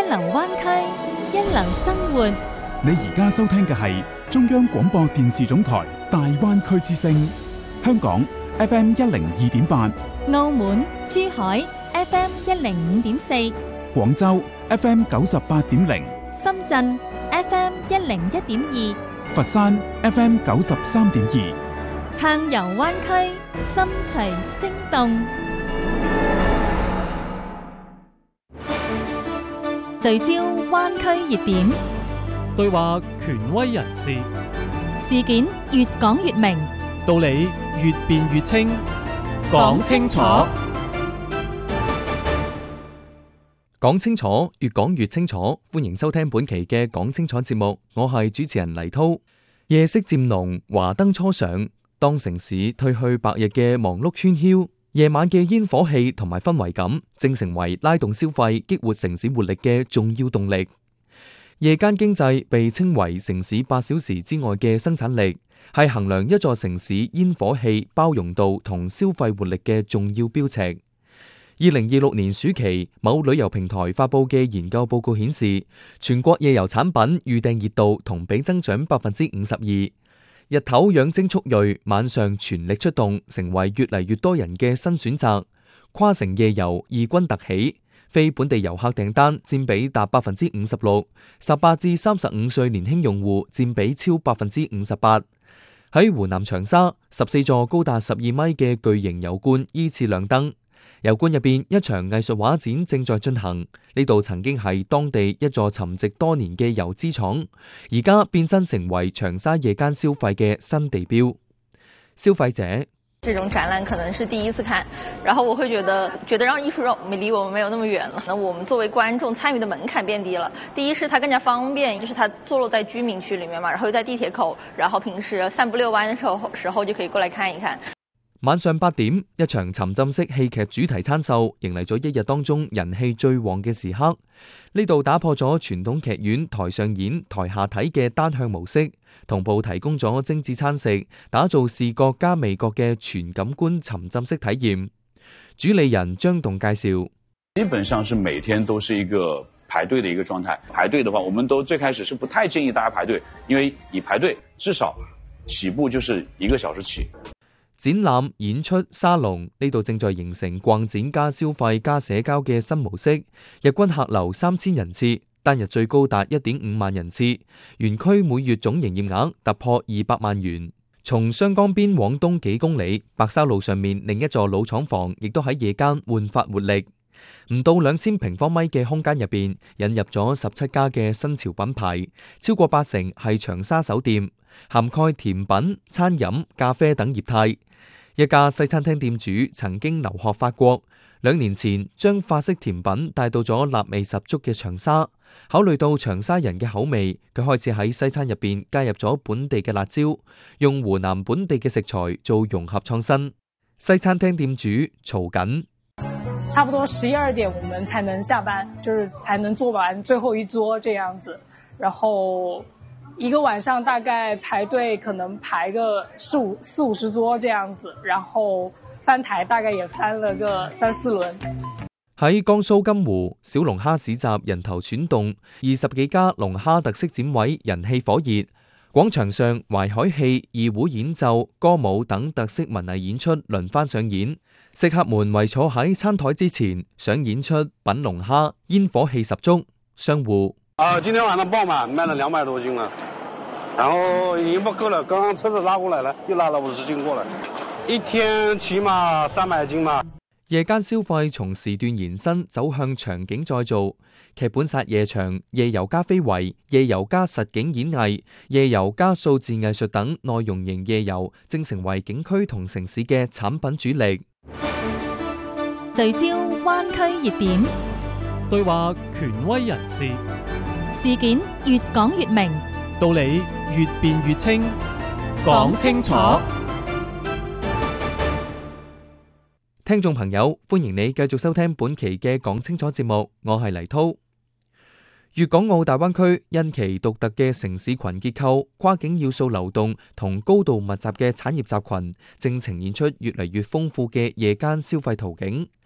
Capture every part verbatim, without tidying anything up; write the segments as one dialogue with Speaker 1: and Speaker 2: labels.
Speaker 1: 流灣區，一流生活。
Speaker 2: 你而家收聽嘅係中央廣播電視總台大灣區之聲，香港 F M 一零二點八，
Speaker 1: 澳門、珠海 F M 一零五點四，
Speaker 2: 廣州 F M 九十八點零，
Speaker 1: 深圳 F M 一零一點二，
Speaker 2: 佛山 F M 九十三點二，
Speaker 1: 暢遊灣區，心隨聲動。聚焦灣區熱點，
Speaker 3: 對話權威人士，
Speaker 1: 事件越講越明，
Speaker 3: 道理越辯越清，講清楚，
Speaker 4: 講清楚，越講越清楚。歡迎收聽本期嘅講清楚節目，我係主持人黎濤。夜色漸濃，華燈初上，當城市褪去白日嘅忙碌喧囂，夜晚嘅煙火氣同埋氛圍感，正成為拉動消費、激活城市活力嘅重要動力。夜間經濟被稱為城市八小時之外嘅生產力，係衡量一座城市煙火氣包容度同消費活力嘅重要標尺。二零二六年暑期，某旅遊平台發佈嘅研究報告顯示，全國夜遊產品預訂熱度同比增長百分之五十二。日頭養精蓄銳，晚上全力出動，成為越嚟越多人嘅新選擇。跨城夜遊異軍突起，非本地遊客訂單佔比達百分之五十六，十八至三十五歲年輕用戶佔比超百分之五十八。喺湖南長沙，十四座高達十二米嘅巨型油罐依次亮燈。油罐入邊一場藝術畫展正在進行，呢度曾經係當地一座沉寂多年嘅油資廠，而家變身成為長沙夜間消費嘅新地標。消費者，
Speaker 5: 這種展覽可能是第一次看，然後我會覺得覺得讓藝術離我們沒有那麼遠了。那我們作為觀眾參與的門檻變低了。第一是它更加方便，就是它坐落在居民區裡面嘛，然後又在地鐵口，然後平時散步遛彎的時候時候就可以過來看一看。
Speaker 4: 晚上八點，一場沉浸式戲劇主題餐秀迎嚟咗一日當中人氣最旺嘅時刻。呢度打破咗傳統劇院台上演台下睇嘅單向模式，同步提供咗精緻餐食，打造視覺加味覺嘅全感官沉浸式體驗。主理人張棟介紹，
Speaker 6: 基本上是每天都是一個排隊的一個狀態。排隊的話，我們都最開始是不太建議大家排隊，因為你排隊至少起步就是一個小時起。
Speaker 4: 展覽、演出、沙龍，呢度正在形成逛展加消費加社交嘅新模式。日均客流三千人次，單日最高達一點五萬人次。園區每月總營業額突破二百萬元。從雙江邊往東幾公里，白沙路上面另一座老廠房，亦都喺夜間煥發活力。唔到兩千平方米嘅空間入邊，引入咗十七家嘅新潮品牌，超過八成係長沙首店，涵蓋甜品、餐飲、咖啡等業態。一家西餐廳店主曾經留學法國，兩年前將法式甜品帶到咗辣味十足嘅長沙。考慮到長沙人嘅口味，佢開始喺西餐入邊加入咗本地嘅辣椒，用湖南本地嘅食材做融合創新。西餐廳店主曹緊，
Speaker 7: 差不多十一二點我們才能下班，就是才能做完最後一桌這樣子，然後一個晚上大概排隊可能排個四五四五十桌這樣子，然後翻台大概也翻了個三四輪。
Speaker 4: 喺江蘇金湖，小龍蝦市集人頭攒動，二十幾家龍蝦特色展位人氣火熱。廣場上淮海戲、二胡演奏、歌舞等特色文藝演出輪番上演，食客們圍坐喺餐台之前，想演出品龍蝦，煙火氣十足。商戶
Speaker 8: 啊，今天晚上爆滿，賣了兩百多斤了，然後已經不夠了，剛剛車子拉過來了，又拉了五十斤過來，一天起碼三百斤嘛。
Speaker 4: 夜間消費從時段延伸走向場景再造，劇本殺夜場、夜遊加非遺、夜遊加實景演藝、夜遊加數字藝術等內容型夜遊，正成為景區同城市嘅產品主力。
Speaker 1: 聚焦灣區熱點，
Speaker 3: 對話權威人士，
Speaker 1: 事件越講越明，
Speaker 3: 道理越辯越清，講清楚。
Speaker 4: 聽眾朋友，歡迎你繼續收聽本期嘅講清楚節目，我係黎濤。粵港澳大灣區因其獨特嘅城市群結構、跨境要素流動同高度密集嘅產業集群，正呈現出越嚟越豐富嘅夜間消費途徑。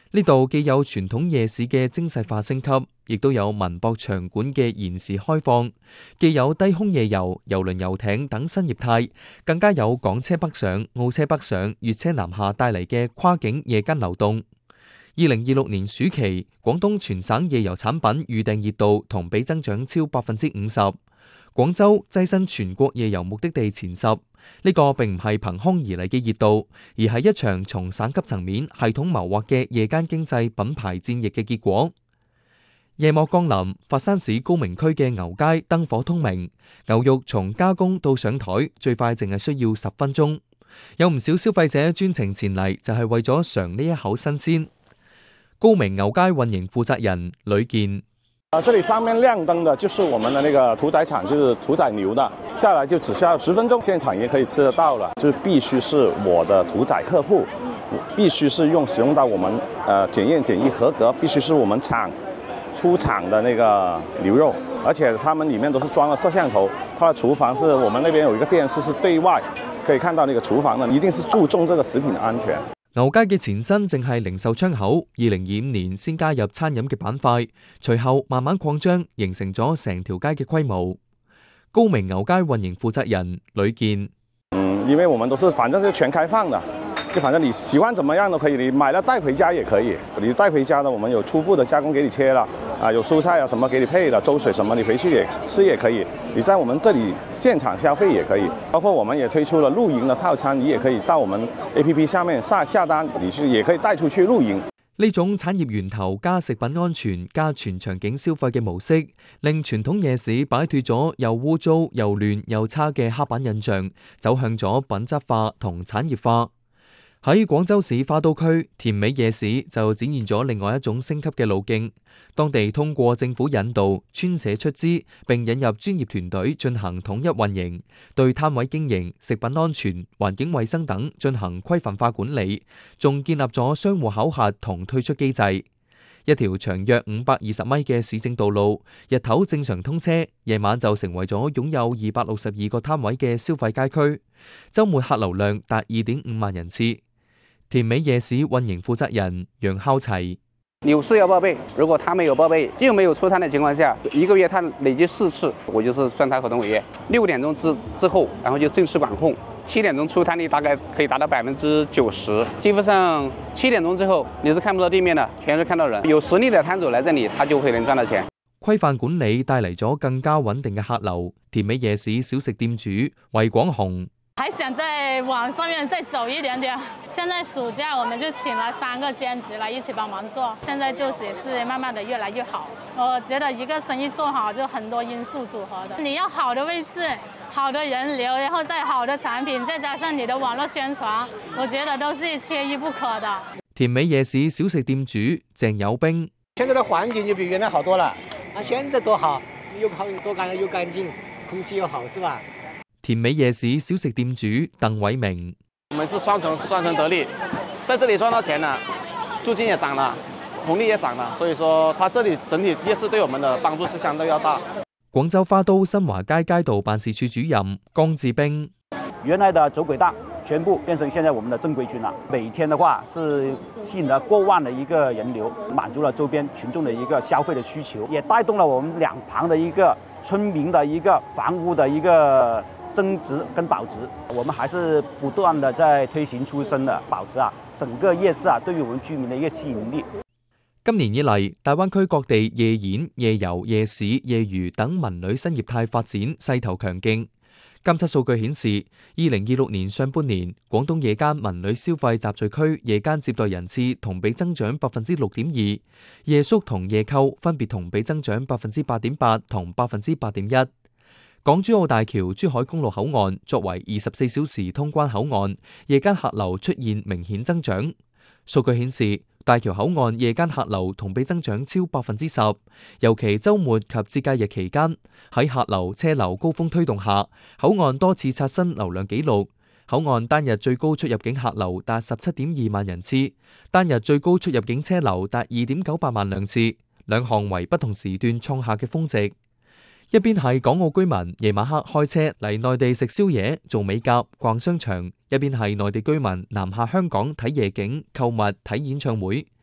Speaker 4: 呢度既有傳統夜市嘅精細化升級，亦都有文博場館嘅延時開放，既有低空夜遊、郵輪遊艇等新業態，更加有港車北上、澳車北上、粵車南下帶嚟嘅跨境夜間流動。二零二六年暑期，廣東全省夜遊產品預訂熱度同比增長超百分之五十，廣州躋身全國夜遊目的地前十。呢個並唔係憑空而嚟嘅熱度，而係一場從省級層面系統謀劃嘅夜間經濟品牌戰役嘅結果。夜幕降臨，佛山市高明區嘅牛街燈火通明，牛肉從加工到上台最快淨係需要十分鐘。有唔少消費者專程前嚟，就係為咗嘗呢一口新鮮。高明牛街運營負責人呂健。
Speaker 9: 啊，這裡上面亮燈的就是我們的那個屠宰場，就是屠宰牛的，下來就只需要十分鐘，現場也可以吃得到了。就必須是我的屠宰客戶，必須是用使用到我們呃檢驗檢疫合格，必須是我們廠出廠的那個牛肉，而且他們裡面都是裝了攝像頭，它的廚房是我們那邊有一個電視是對外可以看到那個廚房的，一定是注重這個食品的安全。
Speaker 4: 牛街嘅前身正係零售窗口，二零二五年先加入餐飲嘅板塊，隨後慢慢擴張，形成咗成條街嘅規模。高明牛街運營負責人呂健。
Speaker 9: 嗯，因為我們都是反正是全開放的，就反正你喜歡怎麼樣都可以，你買了帶回家也可以。你帶回家的，我們有初步的加工給你切了，啊，有蔬菜啊什麼給你配了，粥水什麼你回去也吃也可以。你在我們這裡現場消費也可以，包括我們也推出了露營的套餐，你也可以到我們 A P P 下面下下單，你去也可以帶出去露營。
Speaker 4: 呢種產業源頭加食品安全加全場景消費嘅模式，令傳統夜市擺脫咗又污糟又亂又差嘅刻板印象，走向咗品質化同產業化。喺廣州市花都區田尾夜市就展現咗另外一種升級嘅路徑，當地通過政府引導、村社出資，並引入專業團隊進行統一運營，對攤位經營、食品安全、環境衛生等進行規範化管理，仲建立咗商戶考核同退出機制。一條長約五百二十米嘅市政道路，日頭正常通車，夜晚就成為咗擁有二百六十二個攤位嘅消費街區，週末客流量達二點五萬人次。田尾夜市運營負責人楊孝齊。
Speaker 10: 牛市要報備，如果他沒有報備，又沒有出攤的情況下，一個月他累計四次，我就是算他合同違約。六點鐘之之後，然後就正式管控。七點鐘出攤率大概可以達到百分之九十，基本上七點鐘之後你是看不到地面的，全是看到人。有實力的攤主來這裡，他就會能賺到錢。
Speaker 4: 規範管理帶嚟咗更加穩定嘅客流。田尾夜市小食店主魏廣雄。
Speaker 11: 還想再往上面再走一點點。現在暑假我們就請了三個兼職來一起幫忙做，現在就是也是慢慢的越來越好。我覺得一個生意做好就很多因素組合的，你要好的位置、好的人流，然後再好的產品，再加上你的網絡宣傳，我覺得都是缺一不可的。
Speaker 4: 田尾夜市小食店主鄭友兵。
Speaker 12: 現在的環境就比原來好多了，啊，現在多好，又好多乾又乾淨，空氣又好，是吧？
Speaker 4: 田尾夜市小食店主鄧偉明。
Speaker 13: 我們是雙重雙重得利，在這裡賺到錢了，租金也漲了，紅利也漲了，所以說它這裡整體夜市對我們的幫助是相對要大。
Speaker 4: 廣州花都新華街街道辦事處主任江志兵。
Speaker 14: 原來的走軌檔全部變成現在我們的正規軍了，每天的話是吸引了過萬的一個人流，滿足了周邊群眾的一個消費的需求，也帶動了我們兩旁的一個村民的一個房屋的一個增值跟保值。我們還是不斷的在推行出生的保持啊，整個夜市啊對於我們居民的一個吸引力。
Speaker 4: 今年以嚟，大灣區各地夜演、夜遊、夜市、夜娛等文旅新業態發展勢頭強勁。監測數據顯示，二零二六年上半年，廣東夜間文旅消費集聚區夜間接待人次同比增長百分之六點二，夜宿同夜購分別同比增長百分之八點八同百分之八點一。港珠澳大橋珠海公路口岸作為二十四小時通關口岸，夜間客流出現明顯增長。數據顯示，大橋口岸夜間客流同比增長超百分之十，尤其週末及節假日期間，喺客流車流高峰推動下，口岸多次刷新流量紀錄。口岸單日最高出入境客流達十七點二萬人次，單日最高出入境車流達二點九八萬輛次，兩項為不同時段創下嘅峰值。一邊係港澳居民夜晚黑開車嚟內地食宵夜、做美甲、逛商場，一邊係內地居民南下香港睇夜景、購物、睇演唱會。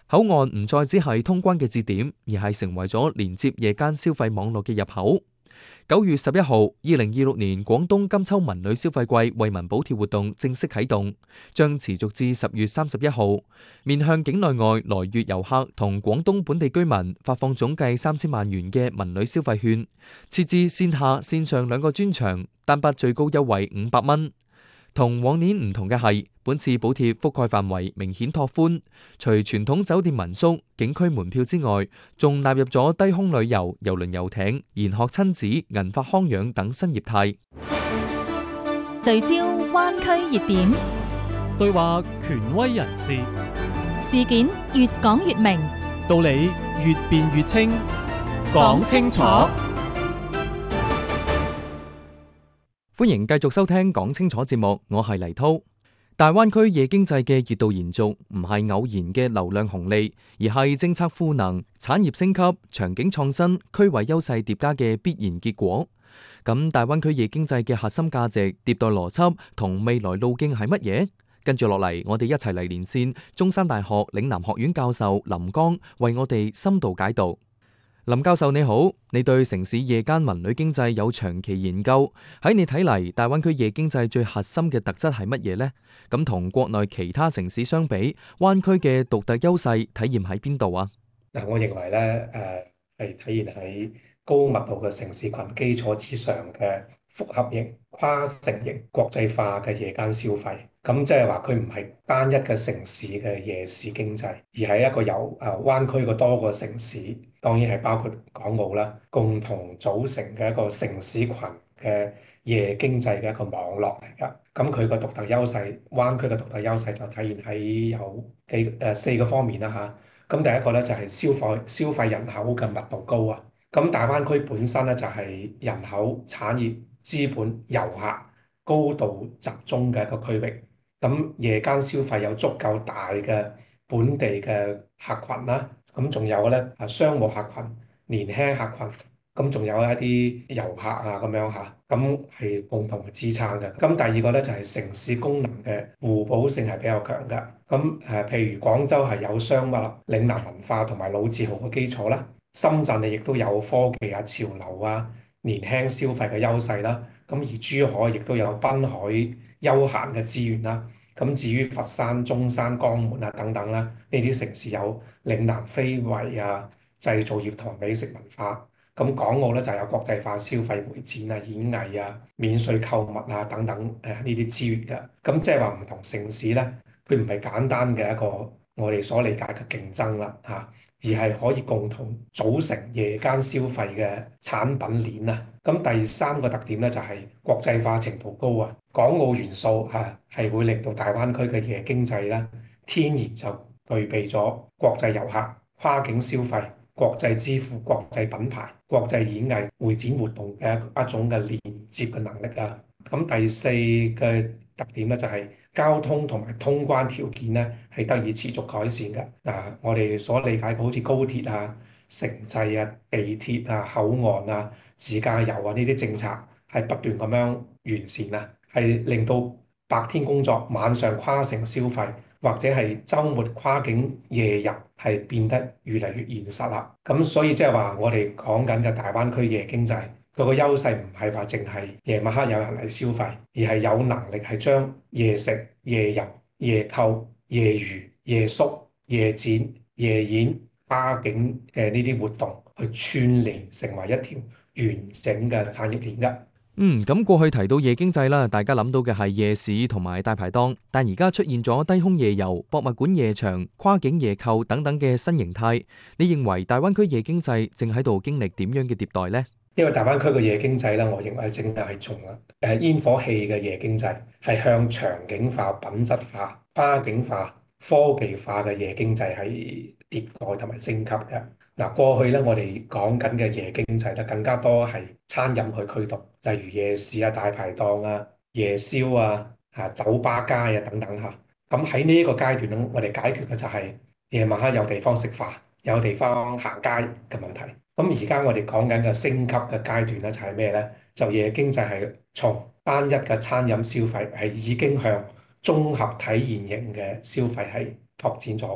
Speaker 4: 口岸唔再只係通關嘅節點，而係成為咗連接夜間消費網絡嘅入口。九月十一號，二零二六年廣東金秋文旅消費季惠民補貼活動正式啟動，將持續至十月三十一號。面向境內外來粵遊客同廣東本地居民發放總計三千萬元嘅文旅消費券，設置線下線上兩個專場，單筆最高優惠五百蚊。同往年唔同嘅係，本次補貼覆蓋範圍明顯拓寬，除傳統酒店民宿、景區門票之外，仲納入咗低空旅遊、郵輪遊艇、研學親子、銀髮康養等新業態。
Speaker 1: 聚焦灣區熱點，
Speaker 3: 對話權威人士，
Speaker 1: 事件越講越明，
Speaker 3: 道理越辯越清，講清楚。
Speaker 4: 歡迎繼續收聽講清楚節目，我係黎濤。大灣區夜經濟嘅熱度延續，唔係偶然嘅流量紅利，而係政策賦能、產業升級、場景創新、區位優勢疊加嘅必然結果。咁大灣區夜經濟嘅核心價值、迭代邏輯同未來路徑係乜嘢？跟住落嚟，我哋一齊嚟連線中山大學嶺南學院教授林剛，為我哋深度解讀。林教授你好，你對城市夜間文旅經濟有長期研究，喺你睇嚟，大灣區夜經濟最核心嘅特質係乜嘢呢？咁同國內其他城市相比，灣區嘅獨特優勢體現喺邊度啊？
Speaker 15: 嗱，我認為咧，誒係體現喺高密度嘅城市群基礎之上嘅複合型、跨城型、國際化嘅夜間消費。咁即係話佢唔係單一嘅城市嘅夜市經濟，而係一個由誒灣區嘅多個城市，當然係包括港澳啦，共同組成嘅一個城市群嘅夜經濟嘅一個網絡嚟㗎。咁佢個獨特優勢，灣區嘅獨特優勢就體現喺有幾誒、呃、四個方面啦嚇。咁第一個咧就係消費消費人口嘅密度高啊。咁大灣區本身咧就係人口、產業、資本、遊客高度集中嘅一個區域。咁夜間消費有足夠大嘅本地嘅客群啦，咁仲有咧啊商務客群、年輕客群，咁仲有一啲遊客啊咁樣嚇，咁係共同支撐嘅。咁第二個咧就係城市功能嘅互補性係比較強嘅。咁誒譬如廣州係有商務、嶺南文化同埋老字號嘅基礎啦，深圳亦都有科技啊、潮流啊、年輕消費嘅優勢啦。咁而珠海亦都有濱海休閒嘅資源啦。咁至於佛山、中山、江門啊等等啦，呢啲城市有嶺南非遺啊、製造業同美食文化。咁港澳咧就有國際化消費會展啊、演藝啊、免稅購物啊等等誒呢啲資源嘅。咁即係話唔同城市咧，佢唔係簡單嘅一個我哋所理解嘅競爭啦嚇，而係可以共同組成夜間消費嘅產品鏈啊。咁第三個特點咧就係國際化程度高啊，港澳元素嚇係會令到大灣區嘅夜經濟咧天然就具備咗國際遊客、跨境消費、國際支付、國際品牌、國際演藝、會展活動嘅一種嘅連接嘅能力啊。咁第四個特點咧就係交通同埋通關條件咧係得以持續改善嘅。嗱，我哋所理解嘅好似高鐵啊、城際啊、地鐵啊、口岸啊、自駕遊啊呢啲政策係不斷咁樣完善啊，係令到白天工作、晚上跨城消費或者係週末跨境夜遊係變得越嚟越現實啦。咁所以即係話我哋講緊嘅大灣區夜經濟，佢個優勢唔係話淨係夜晚黑有人嚟消費，而係有能力係將夜食、夜遊、夜購、夜娛、夜宿、夜展、夜演、跨境嘅呢啲活動去串聯成為一條完整嘅產業鏈㗎。
Speaker 4: 嗯，咁過去提到夜經濟啦，大家諗到嘅係夜市同埋大排檔，但而家出現咗低空夜遊、博物館夜場、跨境夜購等等嘅新形態。你認為大灣區夜經濟正喺度經歷點樣嘅迭代呢？
Speaker 15: 因為大灣區嘅夜經濟咧，我認為正係從誒煙火氣嘅夜經濟係向場景化、品質化、跨境化、科技化嘅夜經濟係迭代同埋升級嘅。嗱，過去咧我哋講緊嘅夜經濟咧，更加多係餐飲去驅動，例如夜市啊、大排檔啊、夜宵啊、啊酒吧街啊等等嚇。咁喺呢一個階段咧，我哋解決嘅就係夜晚黑有地方食飯、有地方行街嘅問題。咁而家我哋講緊嘅升級嘅階段咧，就係咩咧？就夜經濟係從單一嘅餐飲消費係已經向綜合體驗型嘅消費係拓展咗噶啦。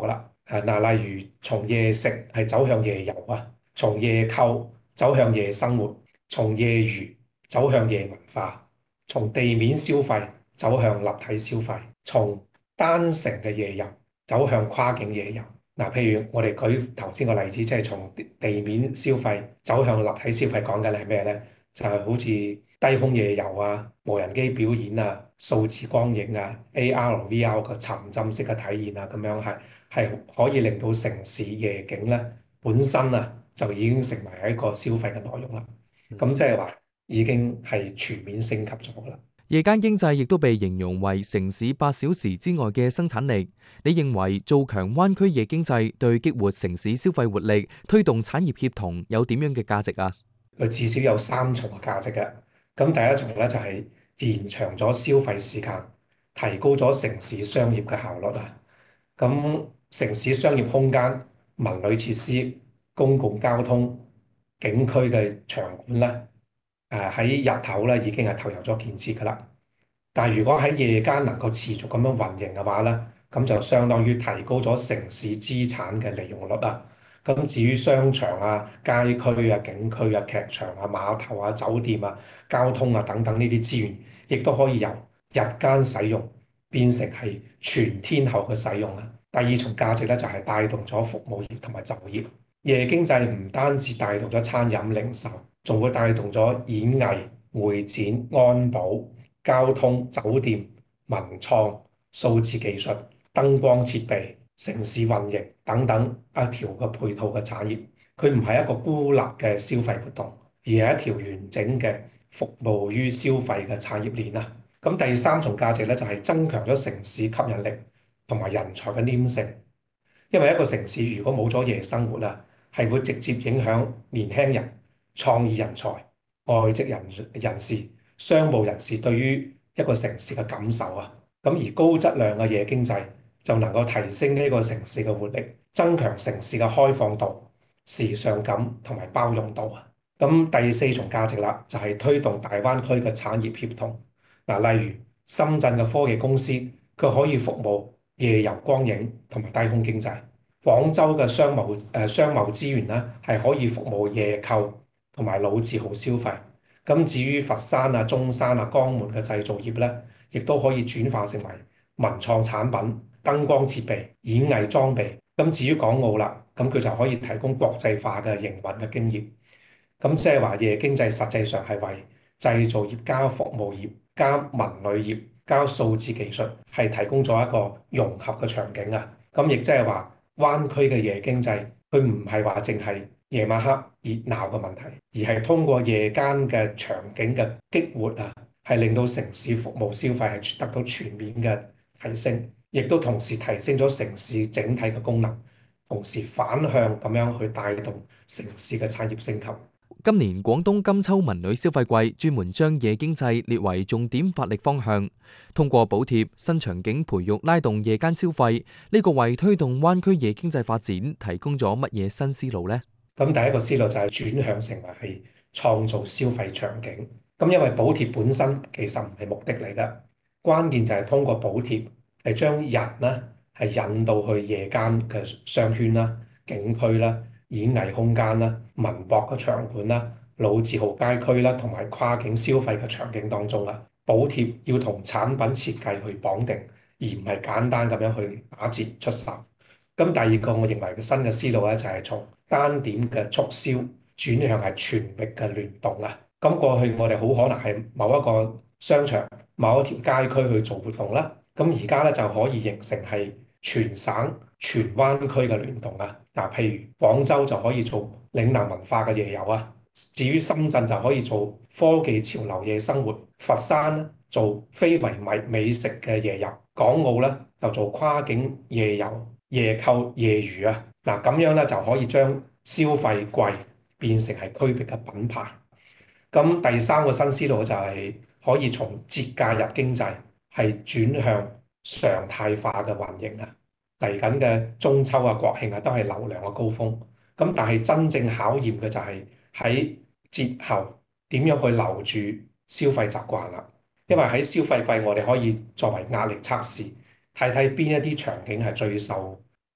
Speaker 15: 誒嗱，例如從夜食係走向夜遊啊，從夜購走向夜生活，從夜娛走向夜文化，從地面消費走向立體消費，從單城嘅夜遊走向跨境夜遊。嗱，譬如我哋舉頭先個例子，即係從地面消費走向立體消費，講緊係咩咧？就係好似低空夜遊啊、無人機表演啊、數字光影啊、A R、V R 嘅沉浸式嘅體驗啊，咁樣係係可以令到城市夜景咧本身啊就已經成為一個消費嘅內容啦。咁即係話已經係全面升級咗㗎啦。
Speaker 4: 夜間經濟亦都被形容為城市八小時之外嘅生產力。你認為做強灣區夜經濟對激活城市消費活力、推動產業協同有點樣嘅價值啊？
Speaker 15: 佢至少有三重嘅價值嘅。咁第一重咧就係延長咗消費時間，提高咗城市商業嘅效率啊。咁城市商業空間、文旅設施、公共交通、景區嘅場館咧，誒喺日頭咧已經係投入咗建設㗎啦。但係如果喺夜間能夠持續咁樣運營嘅話咧，咁就相當於提高咗城市資產嘅利用率啊。咁至於商場啊、街區啊、景區啊、劇場啊、碼頭啊、酒店啊、交通啊等等呢啲資源，亦都可以由日間使用變成係全天候嘅使用啊。第二重價值咧就係帶動咗服務業同埋就業。夜經濟唔單止帶動咗餐飲零售，仲會帶動咗演藝、會展、安保、交通、酒店、文創、數字技術、燈光設備、城市運營等等一條嘅配套嘅產業。佢唔係一個孤立嘅消費活動，而係一條完整嘅服務於消費嘅產業鏈啊。咁第三重價值咧就係增強咗城市吸引力同埋人才嘅黏性。因為一個城市如果冇咗夜生活啊，係會直接影響年輕人、創意人才、外籍人人士、商務人士對於一個城市嘅感受啊。咁而高質量嘅夜經濟就能夠提升呢個城市嘅活力，增強城市嘅開放度、時尚感同埋包容度啊。咁第四重價值啦，就係推動大灣區嘅產業協同。嗱，例如深圳嘅科技公司，佢可以服務夜遊光影同埋低空經濟。廣州嘅商貿誒、呃、商貿資源咧，係可以服務夜購同埋老字號消費。咁至於佛山啊、中山啊、江門嘅製造業咧，亦都可以轉化成為文創產品、燈光設備、演藝裝備。咁至於港澳啦，咁佢就可以提供國際化嘅營運嘅經驗。咁即係話夜經濟實際上係為製造業加服務業加文旅業加數字技術係提供咗一個融合嘅場景啊。咁亦即係話灣區嘅夜經濟，佢唔係話淨係夜晚黑熱鬧嘅問題，而係通過夜間嘅場景嘅激活啊，係令到城市服務消費係得到全面嘅提升，亦都同時提升咗城市整體嘅功能，同時反向咁樣去帶動城市嘅產業升級。
Speaker 4: 今年廣東金秋文旅消費季專門將夜經濟列為重點發力方向，通過補貼、新場景培育拉動夜間消費，呢個為推動灣區夜經濟發展提供咗乜嘢新思路呢？
Speaker 15: 咁第一個思路就係轉向成為係創造消費場景。咁因為補貼本身其實唔係目的嚟㗎，關鍵就係通過補貼係將人呢係引導去夜間嘅商圈啦、景區啦、演藝空間啦、文博嘅場館啦、老字號街區啦，同埋跨境消費嘅場景當中啦。補貼要同產品設計去綁定，而唔係簡單咁樣去打折出售。咁第二個我認為嘅新嘅思路咧，就係從單點嘅促銷轉向係全域嘅聯動啊。咁過去我哋好可能係某一個商場、某一條街區去做活動啦。咁而家咧就可以形成係全省、全灣區嘅聯動啊！嗱，譬如廣州就可以做嶺南文化嘅夜遊啊，至於深圳就可以做科技潮流夜生活，佛山咧做非遺美美食嘅夜遊，港澳咧就做跨境夜遊、夜購、夜娛啊！嗱，咁樣咧就可以將消費季變成係區域嘅品牌。咁第三個新思路就係可以從節假日經濟係轉向常態化嘅運營啊！嚟緊嘅中秋啊、國慶啊，都係流量嘅高峰。咁但係真正考驗嘅就係喺節後點樣去留住消費習慣啦。因為喺消費季，我哋可以作為壓力測試，睇睇邊一啲場景係最受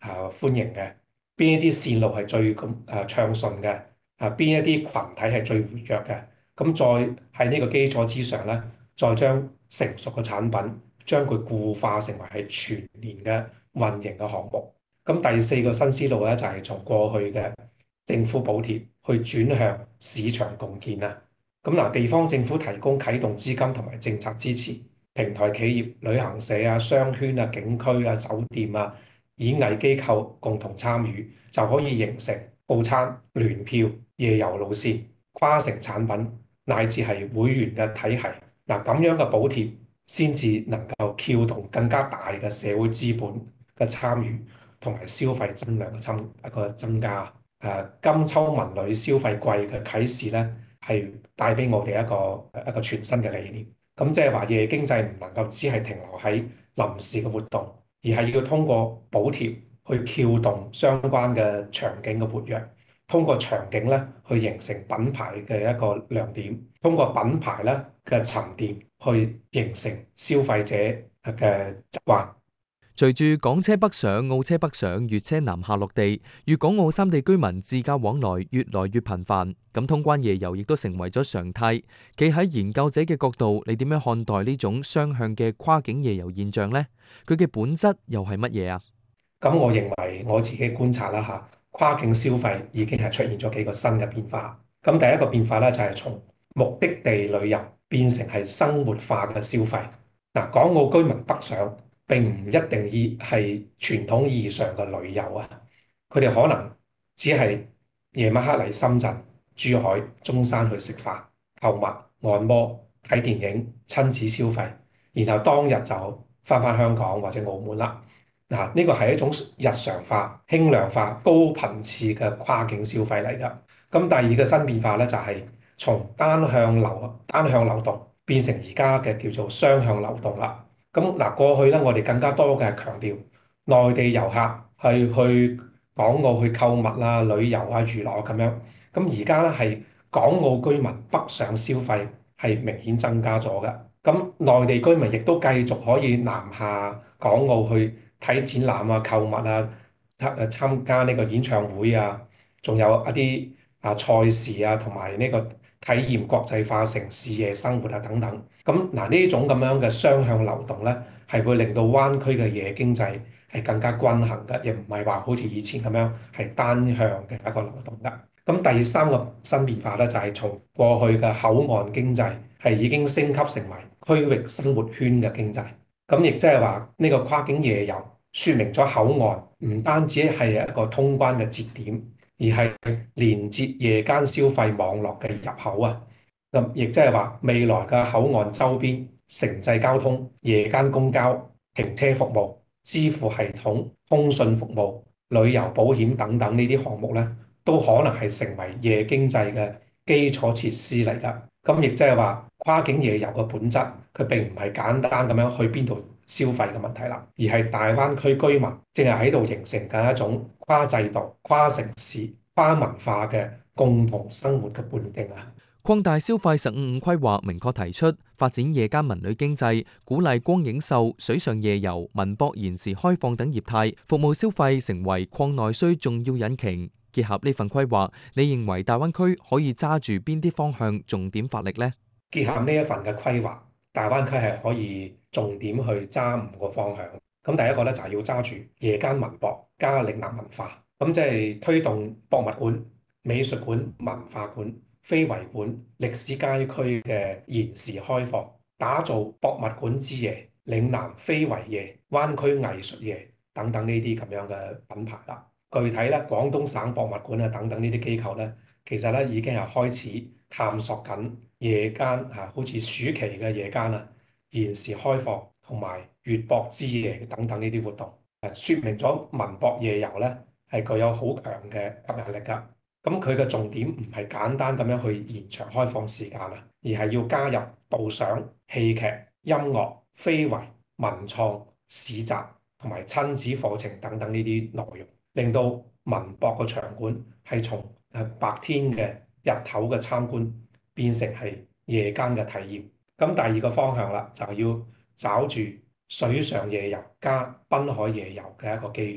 Speaker 15: 啊歡迎嘅，邊一啲線路係最咁誒暢順嘅，啊邊一啲群體係最活躍嘅，咁再喺呢個基礎之上咧，再將成熟嘅產品將佢固化成為係全年嘅運營嘅項目。咁第四個新思路咧就係從過去嘅政府補貼去轉向市場共建啊。咁嗱，地方政府提供啟動資金同埋政策支持，平台企業、旅行社啊、商圈啊、景區啊、酒店啊、演藝機構共同參與，就可以形成報餐、聯票、夜遊路線、跨城產品乃至係會員嘅體系。嗱，咁樣嘅補貼先至能夠撬動更加大嘅社會資本嘅參與，同埋消費增量嘅增一個增加。誒，金秋文旅消費季嘅啟示咧，係帶俾我哋一個一個全新嘅理念。咁即係話夜經濟唔能夠只係停留喺臨時嘅活動，而係要通過補貼去撬動相關嘅場景嘅活躍，通過場景咧去形成品牌嘅一個亮點，通過品牌咧嘅沉澱去形成消費者嘅習慣。
Speaker 4: 隨住港車北上、澳車北上、粵車南下落地，粵港澳三地居民自駕往來越來越頻繁，咁通關夜遊亦都成為咗常態。企喺研究者嘅角度，你點樣看待呢種雙向嘅跨境夜遊現象呢？佢嘅本質又係乜嘢啊？
Speaker 15: 咁我認為我自己觀察啦嚇，跨境消費已經係出現咗幾個新嘅變化。咁第一個變化咧就係從目的地旅遊變成係生活化嘅消費。嗱，港澳居民北上並唔一定意係傳統意義上嘅旅遊啊，佢哋可能只係夜晚黑嚟深圳、珠海、中山去食飯、購物、按摩、睇電影、親子消費，然後當日就返返香港或者澳門啦。嗱，呢個係一種日常化、輕量化、高頻次嘅跨境消費嚟㗎。咁第二個新變化咧就係從單向流單向流動變成而家嘅叫做雙向流動啦。咁嗱，過去咧，我哋更加多嘅係強調內地遊客係去港澳去購物啊、旅遊啊、娛樂咁樣。咁而家咧係港澳居民北上消費係明顯增加咗嘅。咁內地居民亦都繼續可以南下港澳去睇展覽啊、購物啊、參參加呢個演唱會啊，仲有一啲啊賽事啊，同埋呢個體驗國際化城市夜生活啊等等。咁嗱，呢種咁樣嘅雙向流動咧，係會令到灣區嘅夜經濟係更加均衡嘅，亦唔係話好似以前咁樣係單向嘅一個流動㗎。咁第三個新變化咧，就係從過去嘅口岸經濟係已經升級成為區域生活圈嘅經濟。咁亦即係話呢個跨境夜遊説明咗口岸唔單止係一個通關嘅節點，而係連接夜間消費網絡嘅入口啊。咁亦即係話未來嘅口岸周邊城際交通、夜間公交、停車服務、支付系統、通訊服務、旅遊保險等等呢啲項目咧，都可能係成為夜經濟嘅基礎設施嚟㗎。咁亦即係話跨境夜遊嘅本質，佢並唔係簡單咁樣去邊度消費嘅問題啦，而係大灣區居民正係喺度形成緊一種跨制度、跨城市、跨文化嘅共同生活嘅半徑啊！
Speaker 4: 擴大消費十五五規劃明確提出發展夜間文旅經濟，鼓勵光影秀、水上夜遊、文博延時開放等業態，服務消費成為擴內需重要引擎。結合呢份規劃，你認為大灣區可以揸住邊啲方向重點發力呢？
Speaker 15: 結合呢一份嘅規劃，大灣區係可以重點去揸五個方向。咁第一個咧就係要揸住夜間文博加嶺南文化，咁即係推動博物館、美術館、文化館、非遺館、歷史街區嘅延時開放，打造博物館之夜、嶺南非遺夜、灣區藝術夜等等呢啲咁樣嘅品牌啦。具體咧，廣東省博物館啊等等呢啲機構咧，其實咧已經係開始探索緊夜間啊，好似暑期嘅夜間啊，延時開放同埋粵博之夜等等呢啲活動，誒，説明咗文博夜遊咧係具有好強嘅吸引力㗎。咁佢嘅重點唔係簡單咁樣去延長開放時間啊，而係要加入導賞、戲劇、音樂、非遺、文創、市集同埋親子課程等等呢啲內容，令到文博嘅場館係從誒白天嘅日頭嘅參觀變成係夜間嘅體驗。咁第二個方向啦，就係要找住水上夜遊加濱海夜遊嘅一個機遇。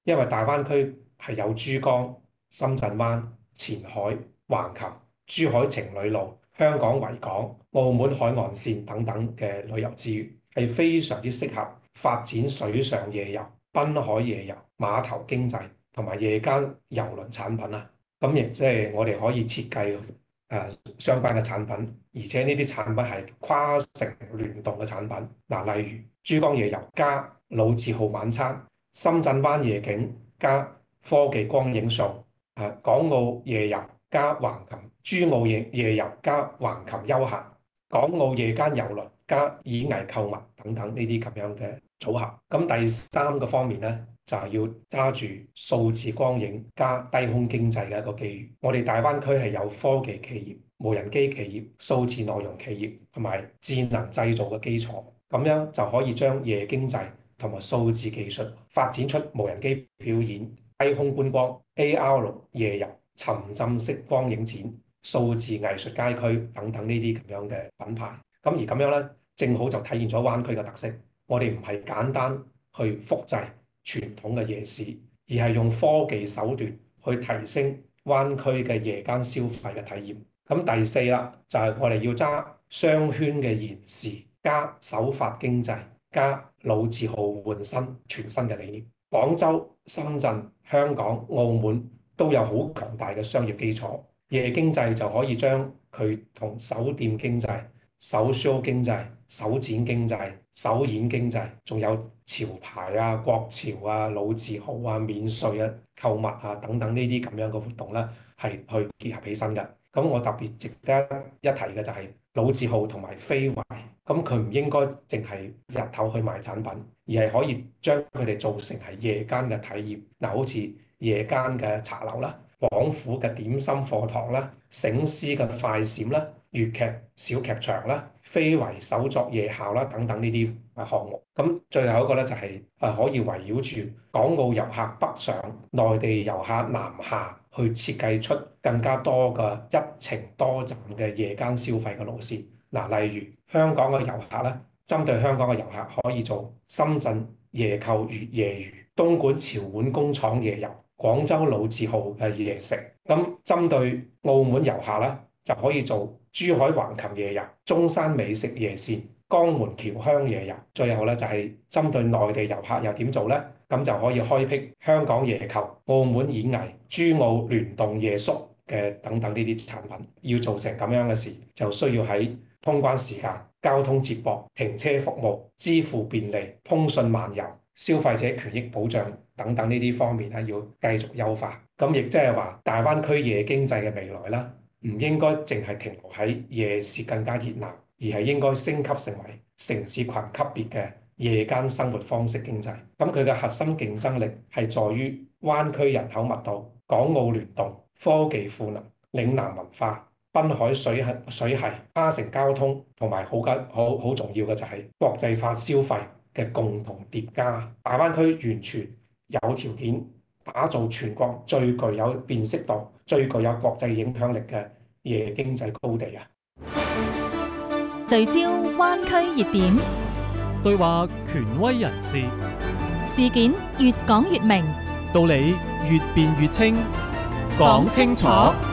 Speaker 15: 因為大灣區係有珠江、深圳灣、前海、橫琴、珠海情侶路、香港維港、澳門海岸線等等嘅旅遊資源，係非常之適合發展水上夜遊、濱海夜遊、碼頭經濟同埋夜間郵輪產品啊。咁亦即係我哋可以設計誒、呃、相關嘅產品，而且呢啲產品係跨城聯動嘅產品。嗱、呃，例如珠江夜遊加老字號晚餐、深圳灣夜景加科技光影秀、啊港澳夜遊加橫琴、珠澳夜夜遊加橫琴休閒、港澳夜間郵輪加演藝購物等等呢啲咁樣嘅組合。咁第三個方面咧，就係要揸住數字光影加低空經濟嘅一個機遇。我哋大灣區係有科技企業、無人機企業、數字內容企業同埋智能製造嘅基礎，咁樣就可以將夜經濟同埋數字技術發展出無人機表演、低空觀光、A R 夜遊、沉浸式光影展、數字藝術街區等等呢啲咁樣嘅品牌。咁而咁樣咧，正好就體現咗灣區嘅特色。我哋唔係簡單去複製傳統嘅夜市，而係用科技手段去提升灣區嘅夜間消費嘅體驗。咁第四啦，就係我哋要揸雙圈嘅延時加首發經濟加老字號換新全新嘅理念。廣州、深圳、香港、澳門都有好強大嘅商業基礎，夜經濟就可以將佢同酒店經濟、首 show 經濟、首展經濟、首演經濟，仲有潮牌啊、國潮啊、老字號啊、免稅啊、購物啊等等呢啲咁樣嘅活動咧，係去結合起身嘅。咁我特別值得一提嘅就係老字號同埋非遺，咁佢唔應該淨係日頭去賣產品，而係可以將佢哋做成係夜間嘅體驗。嗱，好似夜間嘅茶樓啦、廣府嘅點心課堂啦、醒獅嘅快閃啦、粵劇小劇場啦、非遺手作夜校啦等等呢啲啊項目。咁最後一個咧就係誒可以圍繞住港澳遊客北上、內地遊客南下，去設計出更加多嘅一程多站嘅夜間消費嘅路線。嗱，例如香港嘅遊客咧，針對香港嘅遊客可以做深圳夜購粵夜魚、東莞潮碗工廠夜遊、廣州老字號嘅夜食。咁針對澳門遊客咧，就可以做珠海橫琴夜遊、中山美食夜線、江門僑鄉夜遊。最後咧就係針對內地遊客又點做咧？咁就可以開闢香港夜購、澳門演藝、珠澳聯動夜宿嘅等等呢啲產品。要做成咁樣嘅事，就需要喺通關時間、交通接駁、停車服務、支付便利、通訊漫遊、消費者權益保障等等呢啲方面咧，要繼續優化。咁亦即係話，大灣區夜經濟嘅未來啦，唔應該淨係停留喺夜市更加熱鬧，而係應該升級成為城市群級別嘅夜間生活方式經濟。咁佢嘅核心競爭力係在於灣區人口密度、港澳聯動、科技賦能、嶺南文化、濱海水系水系、跨城交通，同埋好緊好好重要嘅就係國際化消費嘅共同疊加。大灣區完全有條件打造全國最具有辨識度、最具有國際影響力嘅夜經濟高地啊！
Speaker 1: 聚焦灣區熱點，
Speaker 3: 對話權威人士，
Speaker 1: 事件越講越明，
Speaker 3: 道理越辯越清，講清楚。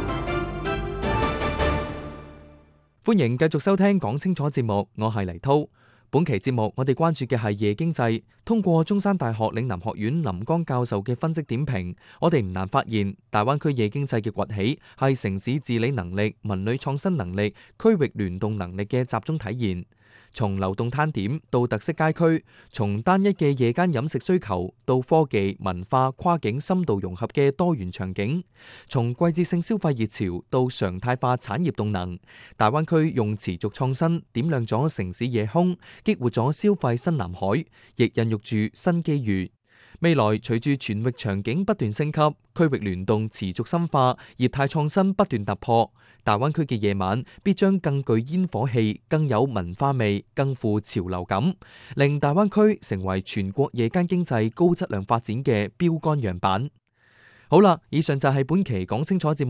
Speaker 4: 歡迎繼續收聽講清楚節目，我係黎濤。本期節目我哋關注嘅係夜經濟。通過中山大學嶺南學院林江教授嘅分析點評，我哋唔難發現，大灣區夜經濟嘅崛起係城市治理能力、文旅創新能力、區域聯動能力嘅集中體現。從流動攤點到特色街區，從單一嘅夜間飲食需求到科技、文化、跨境深度融合嘅多元場景，從季節性消費熱潮到常態化產業動能，大灣區用持續創新點亮咗城市夜空，激活咗消費新藍海，亦孕育住新機遇。未來隨住全域場景不斷升級，區域聯動持續深化，業態創新不斷突破，大灣區嘅夜晚必將更具煙火氣，更有文化味，更富潮流感，令大灣區成為全國夜間經濟高質量發展嘅標杆樣板。好啦，以上就係本期講清楚節目。